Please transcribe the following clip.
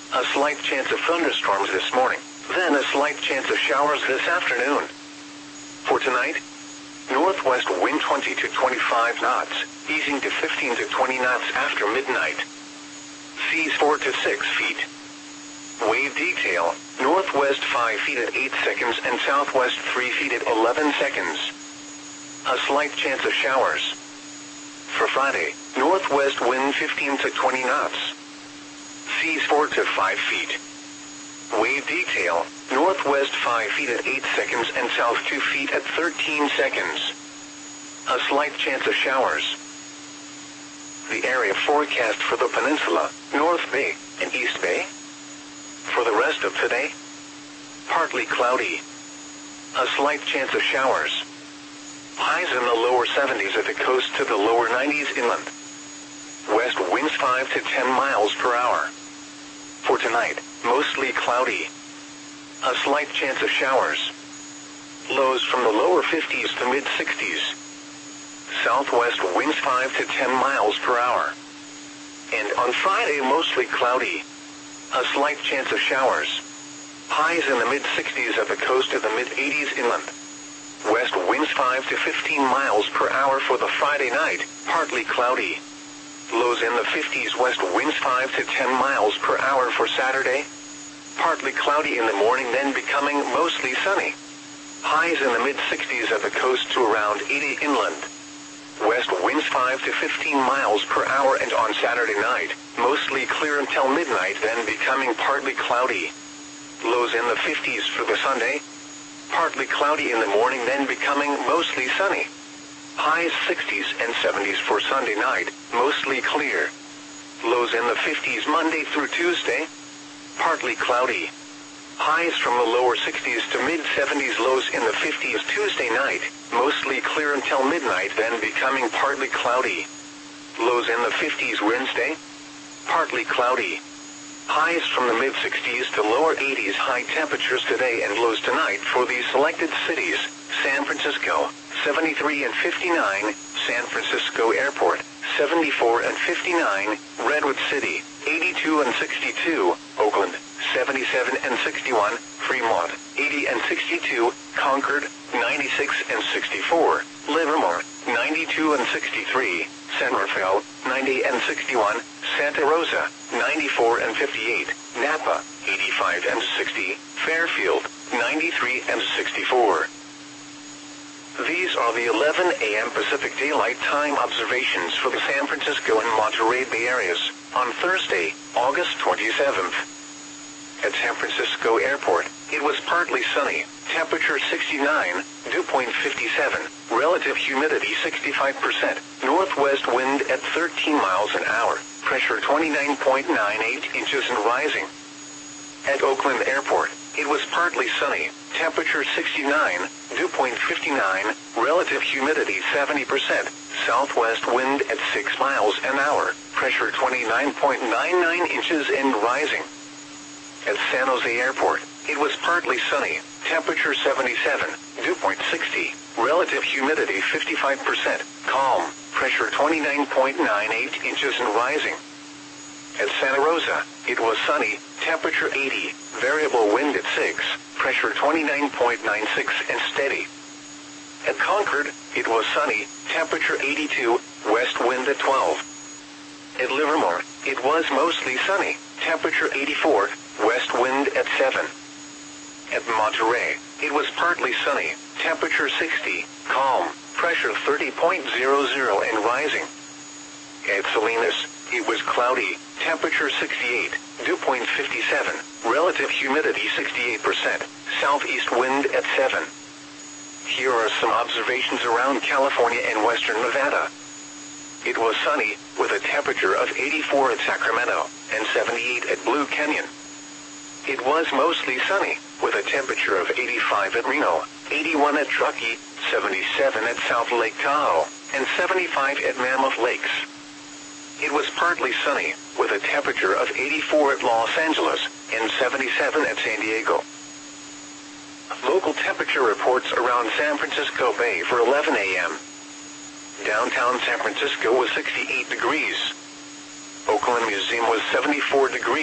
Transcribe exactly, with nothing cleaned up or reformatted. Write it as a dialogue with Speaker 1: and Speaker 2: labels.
Speaker 1: A slight chance of thunderstorms this morning, then a slight chance of showers this afternoon. For tonight, northwest wind twenty to twenty-five knots, easing to fifteen to twenty knots after midnight. Seas four to six feet. Wave detail, northwest five feet at eight seconds and southwest three feet at eleven seconds. A slight chance of showers. For Friday, northwest wind fifteen to twenty knots. Seas four to five feet. Wave detail, northwest five feet at eight seconds and south two feet at thirteen seconds. A slight chance of showers. The area forecast for the peninsula, North Bay and East Bay. For the rest of today, partly cloudy. A slight chance of showers. Highs in the lower seventies at the coast to the lower nineties inland. West winds five to ten miles per hour. For tonight, mostly cloudy. A slight chance of showers. Lows from the lower fifties to mid sixties. Southwest winds five to ten miles per hour. And on Friday, mostly cloudy. A slight chance of showers. Highs in the mid sixties at the coast to the mid eighties inland. West winds five to fifteen miles per hour for the Friday night, partly cloudy. Lows in the fifties, west winds five to ten miles per hour for Saturday. Partly cloudy in the morning, then becoming mostly sunny. Highs in the mid sixties at the coast to around eighty inland. West winds five to fifteen miles per hour, and on Saturday night, mostly clear until midnight, then becoming partly cloudy. Lows in the fifties for the Sunday. Partly cloudy in the morning, then becoming mostly sunny. Highs sixties and seventies for Sunday night, mostly clear. Lows in the fifties Monday through Tuesday. Partly cloudy. Highs from the lower sixties to mid seventies, lows in the fifties Tuesday night, mostly clear until midnight, then becoming partly cloudy. Lows in the fifties Wednesday. Partly cloudy. Highs from the mid sixties to lower eighties, high temperatures today and lows tonight for these selected cities: San Francisco, seventy-three and fifty-nine, San Francisco Airport, seventy-four and fifty-nine, Redwood City, eighty-two and sixty-two, Oakland, seventy-seven and sixty-one, Fremont, eighty and sixty-two, Concord, ninety-six and sixty-four, Livermore, ninety-two and sixty-three, San Rafael, ninety and sixty-one, Santa Rosa, ninety-four and fifty-eight, Napa, eighty-five and sixty, Fairfield, ninety-three and sixty-four. These are the eleven a m Pacific Daylight Time observations for the San Francisco and Monterey Bay areas on Thursday, August twenty-seventh. At San Francisco Airport, it was partly sunny, temperature sixty-nine, dew point fifty-seven, relative humidity sixty-five percent, northwest wind at thirteen miles an hour, pressure twenty-nine point nine eight inches and rising. At Oakland Airport, it was partly sunny, temperature sixty-nine, dew point fifty-nine, relative humidity seventy percent, southwest wind at six miles an hour, pressure twenty-nine point nine nine inches and rising. At San Jose Airport, it was partly sunny, temperature seventy-seven, dew point sixty, relative humidity fifty-five percent, calm, pressure twenty-nine point nine eight inches and rising. At Santa Rosa, it was sunny, temperature eighty, variable wind at six, pressure twenty-nine point nine six and steady. At Concord, it was sunny, temperature eighty-two, west wind at twelve. At Livermore, it was mostly sunny, temperature eighty-four, west wind at seven. At Monterey, it was partly sunny, temperature sixty, calm, pressure thirty point zero zero and rising. At Salinas, it was cloudy, temperature sixty-eight, dew point fifty-seven, relative humidity sixty-eight percent, southeast wind at seven. Here are some observations around California and western Nevada. It was sunny, with a temperature of eighty-four at Sacramento, and seventy-eight at Blue Canyon. It was mostly sunny, with a temperature of eighty-five at Reno, eighty-one at Truckee, seventy-seven at South Lake Tahoe, and seventy-five at Mammoth Lakes. It was partly sunny, with a temperature of eighty-four at Los Angeles, and seventy-seven at San Diego. Local temperature reports around San Francisco Bay for eleven a m Downtown San Francisco was sixty-eight degrees. Oakland Museum was seventy-four degrees.